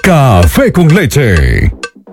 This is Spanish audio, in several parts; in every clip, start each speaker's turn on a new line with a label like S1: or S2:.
S1: Café con leche.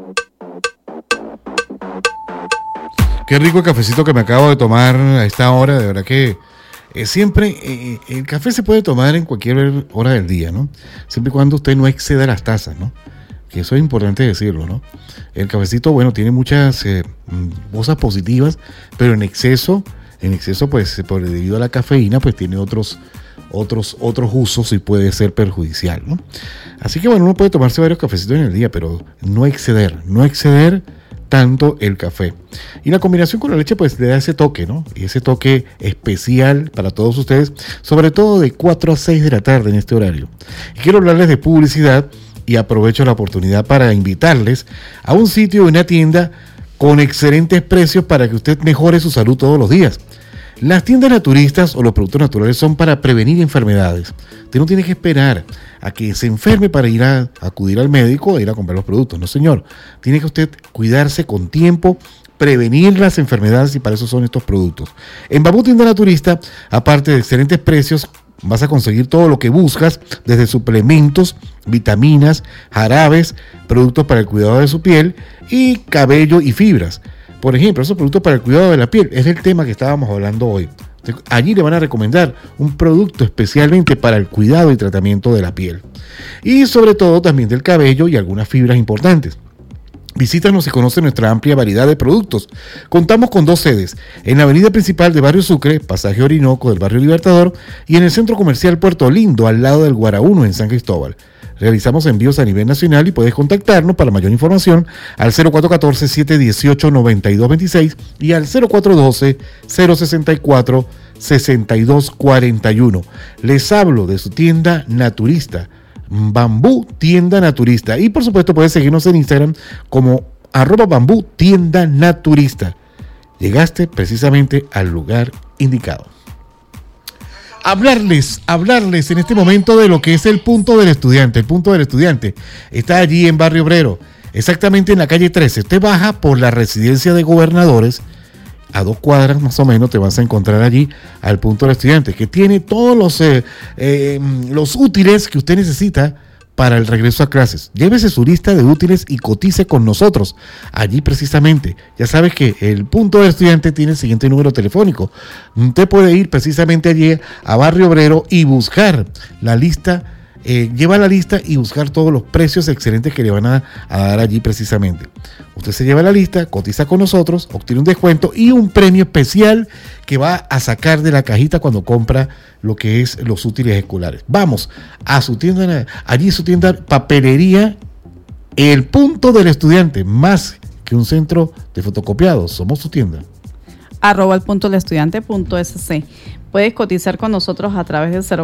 S2: Qué rico el cafecito que me acabo de tomar a esta hora. De verdad que siempre el café se puede tomar en cualquier hora del día, ¿no? Siempre y cuando usted no exceda las tazas, ¿no? Que eso es importante decirlo, ¿no? El cafecito, bueno, tiene muchas cosas positivas, pero en exceso, pues, debido a la cafeína, pues tiene otros usos y puede ser perjudicial, ¿no? Así que, bueno, uno puede tomarse varios cafecitos en el día, pero no exceder tanto el café. Y la combinación con la leche, pues, le da ese toque, ¿no? Y ese toque especial para todos ustedes, sobre todo de 4 a 6 de la tarde en este horario. Y quiero hablarles de publicidad y aprovecho la oportunidad para invitarles a un sitio, una tienda con excelentes precios para que usted mejore su salud todos los días. Las tiendas naturistas o los productos naturales son para prevenir enfermedades. Usted no tiene que esperar a que se enferme para ir a acudir al médico o ir a comprar los productos. No, señor. Tiene que usted cuidarse con tiempo, prevenir las enfermedades, y para eso son estos productos. En Bambú Tienda Naturista, aparte de excelentes precios, vas a conseguir todo lo que buscas, desde suplementos, vitaminas, jarabes, productos para el cuidado de su piel y cabello y fibras. Por ejemplo, esos productos para el cuidado de la piel es el tema que estábamos hablando hoy. Allí le van a recomendar un producto especialmente para el cuidado y tratamiento de la piel. Y sobre todo también del cabello y algunas fibras importantes. Visítanos y conoce nuestra amplia variedad de productos. Contamos con 2 sedes, en la avenida principal de Barrio Sucre, Pasaje Orinoco del Barrio Libertador, y en el Centro Comercial Puerto Lindo, al lado del Guarauno, en San Cristóbal. Realizamos envíos a nivel nacional y puedes contactarnos para mayor información al 0414-718-9226 y al 0412-064-6241. Les hablo de su tienda naturista, Bambú Tienda Naturista. Y por supuesto puedes seguirnos en Instagram como @Bambú Tienda Naturista. Llegaste precisamente al lugar indicado. Hablarles en este momento de lo que es el Punto del Estudiante. El Punto del Estudiante está allí en Barrio Obrero, exactamente en la calle 13. Usted baja por la residencia de gobernadores, a 2 cuadras más o menos te vas a encontrar allí al Punto del Estudiante, que tiene todos los útiles que usted necesita para el regreso a clases. Llévese su lista de útiles y cotice con nosotros allí precisamente. Ya sabes que el Punto del Estudiante tiene el siguiente número telefónico. Usted puede ir precisamente allí a Barrio Obrero y buscar la lista, lleva la lista y buscar todos los precios excelentes que le van a dar allí precisamente. Usted se lleva la lista, cotiza con nosotros, obtiene un descuento y un premio especial que va a sacar de la cajita cuando compra lo que es los útiles escolares. Vamos a su tienda, allí su tienda Papelería El Punto del Estudiante, más que un centro de fotocopiados, somos su tienda.
S3: @elpuntoelestudiante.sc. Puedes cotizar con nosotros a través del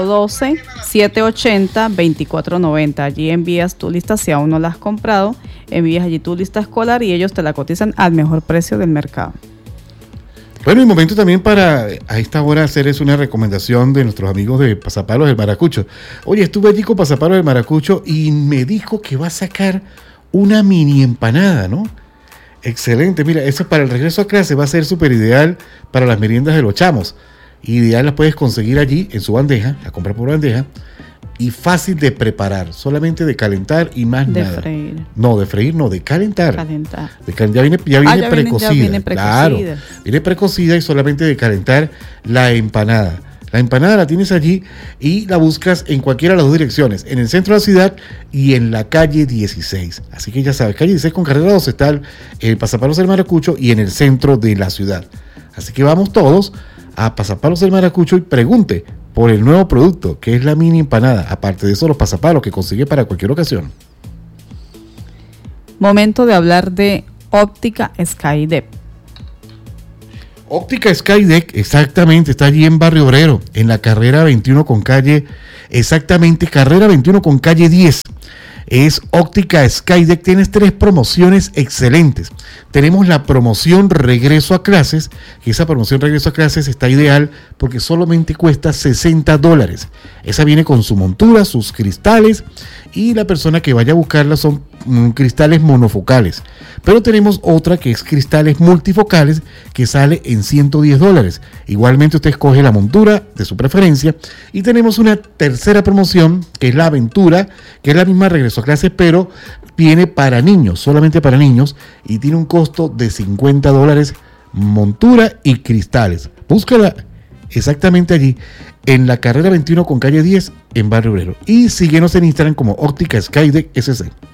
S3: 0412-780-2490. Allí envías tu lista, si aún no la has comprado, envías allí tu lista escolar y ellos te la cotizan al mejor precio del mercado.
S2: Bueno, y momento también para a esta hora hacerles una recomendación de nuestros amigos de Pasapalos del Maracucho. Oye, estuve allí con Pasapalos del Maracucho y me dijo que va a sacar una mini empanada, ¿no? Excelente, mira, eso para el regreso a clase va a ser súper ideal para las meriendas de los chamos. Ideal, las puedes conseguir allí en su bandeja, la compras por bandeja, y fácil de preparar, solamente de calentar y más nada.
S3: De freír.
S2: No, de freír no, de calentar. Ya viene precocida.
S3: Viene precocida.
S2: Claro, viene precocida y solamente de calentar la empanada. La empanada la tienes allí y la buscas en cualquiera de las 2 direcciones, en el centro de la ciudad y en la calle 16. Así que ya sabes, calle 16 con carrera 2 está el Pasapalos del Maracucho y en el centro de la ciudad. Así que vamos todos a Pasapalos del Maracucho y pregunte por el nuevo producto, que es la mini empanada. Aparte de eso, los pasapalos que consigue para cualquier ocasión.
S3: Momento de hablar de Óptica Skydeck.
S2: Óptica Skydeck, exactamente, está allí en Barrio Obrero, en la carrera 21 con calle, exactamente, carrera 21 con calle 10. Es Óptica Skydeck. Tienes 3 promociones excelentes. Tenemos la promoción Regreso a Clases, que esa promoción Regreso a Clases está ideal porque solamente cuesta $60. Esa viene con su montura, sus cristales, y la persona que vaya a buscarla son cristales monofocales. Pero tenemos otra que es cristales multifocales que sale en $110. Igualmente usted escoge la montura de su preferencia. Y tenemos una tercera promoción que es la Aventura, que es la misma regreso a clase, pero viene para niños, solamente para niños, y tiene un costo de $50, montura y cristales. Búscala exactamente allí en la carrera 21 con calle 10 en Barrio Obrero. Y síguenos en Instagram como Óptica Skydeck SC.